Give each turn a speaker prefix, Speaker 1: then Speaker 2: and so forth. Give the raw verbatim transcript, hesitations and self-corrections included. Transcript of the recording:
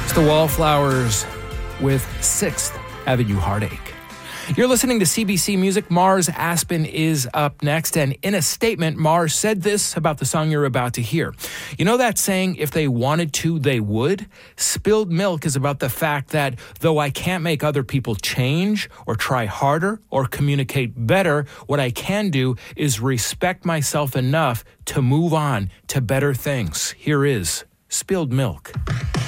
Speaker 1: The Wallflowers with sixth Avenue Heartache. You're listening to C B C Music. Mars Aspen is up next. And in a statement, Mars said this about the song you're about to hear. You know that saying, if they wanted to, they would? Spilled Milk is about the fact that though I can't make other people change or try harder or communicate better, what I can do is respect myself enough to move on to better things. Here is Spilled Milk.